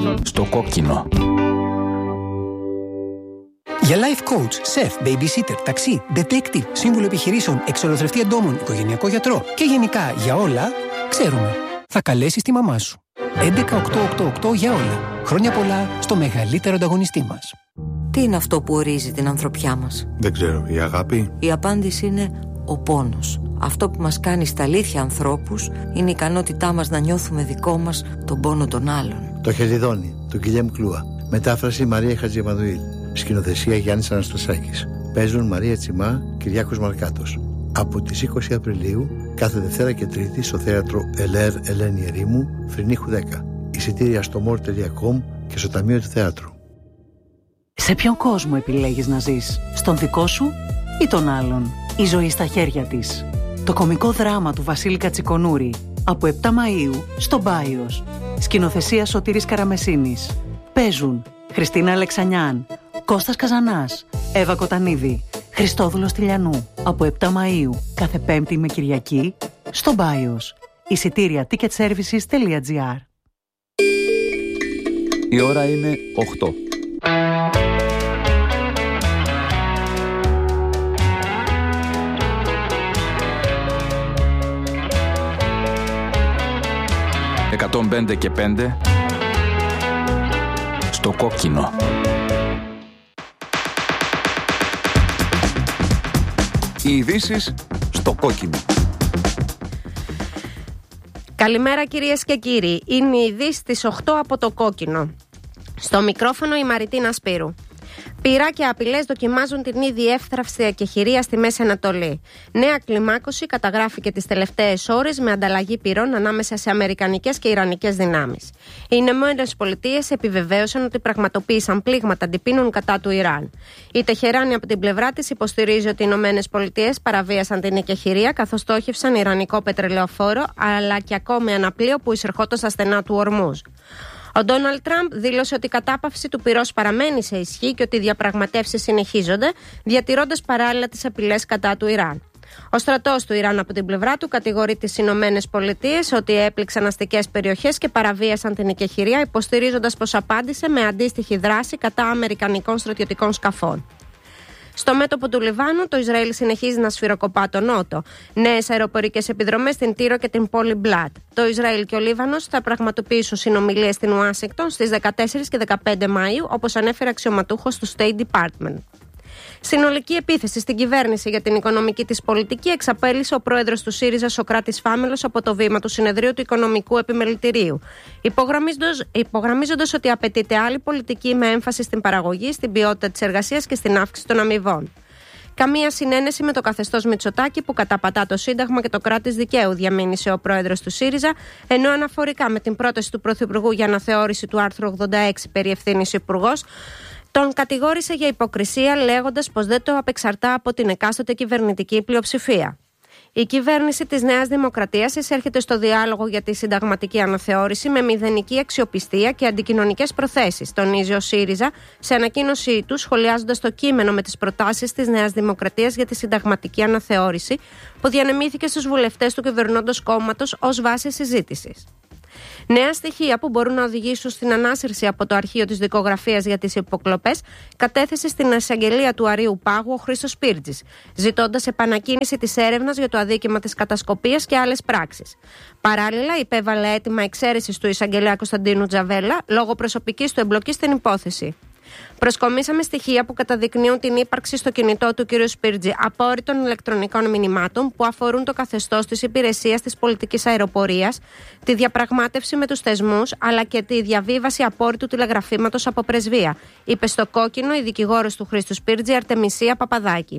Στο κόκκινο. Για life coach, chef, babysitter, ταξί, detective, σύμβουλο επιχειρήσεων, εξολοθρευτή εντόμων, οικογενειακό γιατρό και γενικά για όλα, ξέρουμε. Θα καλέσεις τη μαμά σου. 11888 για όλα. Χρόνια πολλά στο μεγαλύτερο ανταγωνιστή μας. Τι είναι αυτό που ορίζει την ανθρωπιά μας? Δεν ξέρω, η αγάπη? Η απάντηση είναι ο πόνος. Αυτό που μας κάνει στα αλήθεια ανθρώπους είναι η ικανότητά μας να νιώθουμε δικό μας τον πόνο των άλλων. Το Χελιδόνι, του Γκυλιέμ Κλούα. Μετάφραση Μαρία Χατζημανουήλ. Σκηνοθεσία Γιάννης Αναστασάκης. Παίζουν Μαρία Τσιμά, Κυριάκος Μαρκάτος. Από τις 20 Απριλίου, κάθε Δευτέρα και Τρίτη στο θέατρο Ελέρ Ελένη Ερήμου, Φρυνίχου 10. Εισιτήρια στο more.com και στο Ταμείο του Θεάτρου. Σε ποιον κόσμο επιλέγεις να ζεις? Στον δικό σου ή τον άλλον? Η ζωή στα χέρια της. Το κωμικό δράμα του Βασίλη Κατσικονούρη. Από 7 Μαΐου στο Μπάιος. Σκηνοθεσία Σωτήρης Καραμεσίνης. Παίζουν Χριστίνα Αλεξανιάν, Κώστας Καζανάς, Εύα Κοτανίδη, Χριστόδουλος Τηλιανού. Από 7 Μαΐου κάθε Πέμπτη με Κυριακή στο Μπάιος. Εισιτήρια ticketservices.gr. Η ώρα είναι 8. «105 και 5» στο κόκκινο. Οι ειδήσεις στο κόκκινο. Καλημέρα κυρίες και κύριοι. Είναι η ειδήσεις στις 8 από το κόκκινο. Στο μικρόφωνο η Μαριτίνα Σπύρου. Πυρά και απειλές δοκιμάζουν την ήδη εύθραυστη εκεχηρία στη Μέση Ανατολή. Νέα κλιμάκωση καταγράφηκε τις τελευταίες ώρες με ανταλλαγή πυρών ανάμεσα σε αμερικανικές και ιρανικές δυνάμεις. Οι Ηνωμένες Πολιτείες επιβεβαίωσαν ότι πραγματοποίησαν πλήγματα αντιπίνων κατά του Ιράν. Η Τεχεράνη από την πλευρά της υποστηρίζει ότι οι Ηνωμένες Πολιτείες παραβίασαν την εκεχηρία καθώς στόχευσαν ιρανικό πετρελαιοφόρο αλλά και ακόμη ένα πλοίο που εισερχόταν στα στενά του Ορμούζ. Ο Ντόναλντ Τραμπ δήλωσε ότι η κατάπαυση του πυρός παραμένει σε ισχύ και ότι οι διαπραγματεύσεις συνεχίζονται, διατηρώντας παράλληλα τις απειλές κατά του Ιράν. Ο στρατός του Ιράν από την πλευρά του κατηγορεί τις Ηνωμένες Πολιτείες ότι έπληξαν αστικές περιοχές και παραβίασαν την εκεχηρία, υποστηρίζοντας πως απάντησε με αντίστοιχη δράση κατά αμερικανικών στρατιωτικών σκαφών. Στο μέτωπο του Λιβάνου, το Ισραήλ συνεχίζει να σφυροκοπά τον Νότο. Νέες αεροπορικές επιδρομές στην Τύρο και την πόλη Μπλάτ. Το Ισραήλ και ο Λίβανος θα πραγματοποιήσουν συνομιλίες στην Ουάσιγκτον στις 14 και 15 Μαΐου, όπως ανέφερε αξιωματούχος του State Department. Συνολική επίθεση στην κυβέρνηση για την οικονομική της πολιτική εξαπέλυσε ο πρόεδρος του ΣΥΡΙΖΑ Σωκράτης Φάμελος από το βήμα του Συνεδρίου του Οικονομικού Επιμελητηρίου, υπογραμμίζοντας ότι απαιτείται άλλη πολιτική με έμφαση στην παραγωγή, στην ποιότητα της εργασίας και στην αύξηση των αμοιβών. Καμία συνένεση με το καθεστώς Μητσοτάκη που καταπατά το Σύνταγμα και το κράτος δικαίου, διαμήνυσε ο πρόεδρος του ΣΥΡΙΖΑ, ενώ αναφορικά με την πρόταση του Πρωθυπουργού για αναθεώρηση του άρθρου 86 περί ευθύνης υπουργός, τον κατηγόρησε για υποκρισία, λέγοντας πως δεν το απεξαρτά από την εκάστοτε κυβερνητική πλειοψηφία. Η κυβέρνηση της Νέας Δημοκρατίας εισέρχεται στο διάλογο για τη συνταγματική αναθεώρηση με μηδενική αξιοπιστία και αντικοινωνικές προθέσεις, τονίζει ο ΣΥΡΙΖΑ σε ανακοίνωσή του, σχολιάζοντας το κείμενο με τις προτάσεις της Νέας Δημοκρατίας για τη συνταγματική αναθεώρηση, που διανεμήθηκε στους βουλευτές του κυβερνώντος κόμματος ως βάση συζήτησης. Νέα στοιχεία που μπορούν να οδηγήσουν στην ανάσυρση από το αρχείο της δικογραφίας για τις υποκλοπές κατέθεσε στην εισαγγελία του Αρείου Πάγου ο Χρήστος Σπίρτζης, ζητώντας επανακίνηση της έρευνας για το αδίκημα της κατασκοπίας και άλλες πράξεις. Παράλληλα, υπέβαλε αίτημα εξαίρεσης του εισαγγελέα Κωνσταντίνου Τζαβέλα λόγω προσωπικής του εμπλοκής στην υπόθεση. Προσκομίσαμε στοιχεία που καταδεικνύουν την ύπαρξη στο κινητό του κ. Σπίρτζη απόρριτων ηλεκτρονικών μηνυμάτων που αφορούν το καθεστώς της υπηρεσίας της πολιτικής αεροπορίας, τη διαπραγμάτευση με τους θεσμούς αλλά και τη διαβίβαση απόρριτου τηλεγραφήματος από πρεσβεία, είπε στο κόκκινο η δικηγόρος του Χρήστου Σπίρτζη Αρτεμισία Παπαδάκη.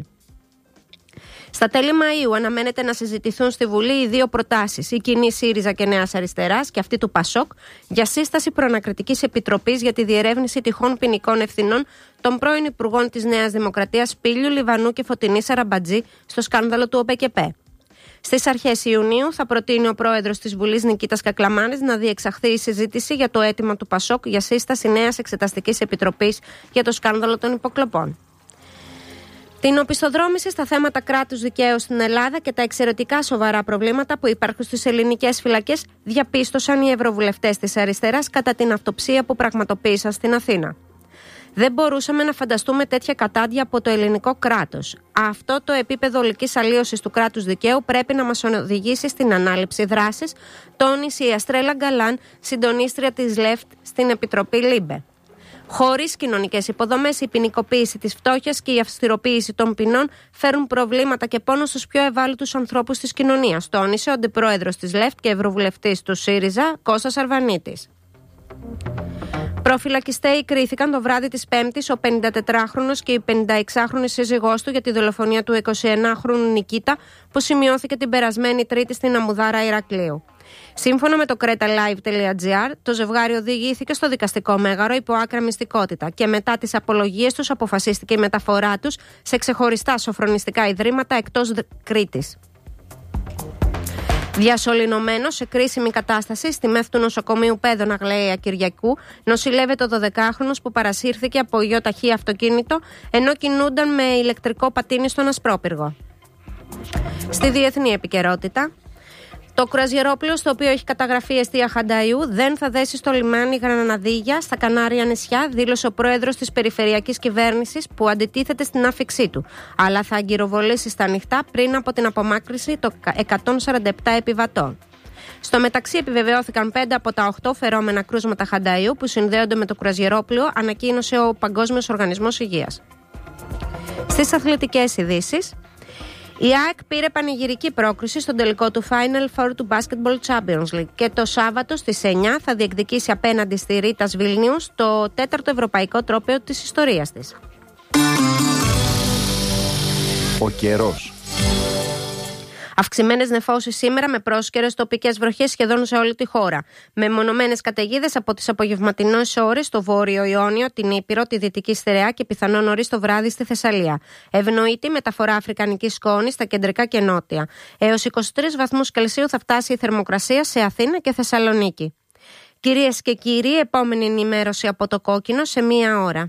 Στα τέλη Μαΐου αναμένεται να συζητηθούν στη Βουλή οι δύο προτάσεις, η κοινή ΣΥΡΙΖΑ και Νέας Αριστεράς και αυτή του ΠΑΣΟΚ, για σύσταση προανακριτικής επιτροπής για τη διερεύνηση τυχόν ποινικών ευθυνών των πρώην Υπουργών της Νέας Δημοκρατίας Πήλιου, Λιβανού και Φωτεινής Αραμπατζή στο σκάνδαλο του ΟΠΕΚΕΠΕ. Στις αρχές Ιουνίου θα προτείνει ο πρόεδρος της Βουλής Νικήτας Κακλαμάνης να διεξαχθεί η συζήτηση για το αίτημα του ΠΑΣΟΚ για σύσταση νέας εξεταστικής επιτροπής για το σκάνδαλο των υποκλοπών. Την οπισθοδρόμηση στα θέματα κράτους δικαίου στην Ελλάδα και τα εξαιρετικά σοβαρά προβλήματα που υπάρχουν στις ελληνικές φυλακές διαπίστωσαν οι ευρωβουλευτές της αριστεράς κατά την αυτοψία που πραγματοποίησαν στην Αθήνα. Δεν μπορούσαμε να φανταστούμε τέτοια κατάντια από το ελληνικό κράτος. Αυτό το επίπεδο ολικής αλλίωσης του κράτους δικαίου πρέπει να μας οδηγήσει στην ανάληψη δράσης, τόνισε η Αστρέλα Γκαλάν, συντονίστρια της ΛΕΦΤ στην Επιτροπή ΛΥΜΠΕ. Χωρίς κοινωνικές υποδομές, η ποινικοποίηση της φτώχειας και η αυστηροποίηση των ποινών φέρουν προβλήματα και πόνο στους πιο ευάλωτους ανθρώπους της κοινωνίας, τόνισε ο αντιπρόεδρος της ΛΕΦΤ και ευρωβουλευτής του ΣΥΡΙΖΑ, Κώστας Αρβανίτης. Προφυλακιστέοι κρίθηκαν το βράδυ της Πέμπτης ο 54χρονος και η 56χρονη σύζυγός του για τη δολοφονία του 21χρονου Νικίτα που σημειώθηκε την περασμένη Τρίτη στην Αμμουδάρα Ηρακλείου. Σύμφωνα με το cretalive.gr, το ζευγάρι οδηγήθηκε στο δικαστικό μέγαρο υπό άκρα μυστικότητα και μετά τις απολογίες τους αποφασίστηκε η μεταφορά τους σε ξεχωριστά σοφρονιστικά ιδρύματα εκτός Κρήτης. Διασωληνωμένος σε κρίσιμη κατάσταση στη ΜΕΘ του νοσοκομείου Πέδων Αγλαία Κυριακού νοσηλεύεται ο 12χρονος που παρασύρθηκε από ιοταχή αυτοκίνητο ενώ κινούνταν με ηλεκτρικό πατίνι στον Ασπρόπυργο. Στη διεθνή επικαιρότητα, το κρουαζιερόπλαιο στο οποίο έχει καταγραφεί η εστία Χανταϊού δεν θα δέσει στο λιμάνι Γραναδίγια στα Κανάρια νησιά, δήλωσε ο πρόεδρος της περιφερειακής κυβέρνησης που αντιτίθεται στην άφιξή του, αλλά θα αγκυροβολήσει στα ανοιχτά πριν από την απομάκρυνση των 147 επιβατών. Στο μεταξύ επιβεβαιώθηκαν 5 από τα 8 φερόμενα κρούσματα Χανταϊού που συνδέονται με το κρουαζιερόπλαιο, ανακοίνωσε ο Παγκόσμιος Οργανισμός Υγείας. Στις αθλητικές ειδήσεις, η ΑΕΚ πήρε πανηγυρική πρόκριση στον τελικό του Final Four του Basketball Champions League και το Σάββατο στις 9 θα διεκδικήσει απέναντι στη Ρίτας Βιλνίους το 4ο ευρωπαϊκό τρόπαιο της ιστορίας της. Ο καιρός. Αυξημένες νεφώσεις σήμερα με πρόσκαιρες τοπικές βροχές σχεδόν σε όλη τη χώρα. Με μονομένες καταιγίδες από τις απογευματινές ώρες στο Βόρειο Ιόνιο, την Ήπειρο, τη Δυτική Στερεά και πιθανόν νωρίς το βράδυ στη Θεσσαλία. Ευνοείται η μεταφορά αφρικανικής σκόνης στα κεντρικά και νότια. Έως 23 βαθμούς Κελσίου θα φτάσει η θερμοκρασία σε Αθήνα και Θεσσαλονίκη. Κυρίες και κύριοι, επόμενη ενημέρωση από το Κόκκινο σε 1 ώρα.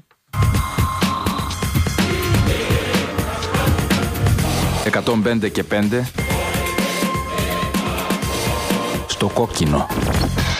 105 και 5 στο Κόκκινο.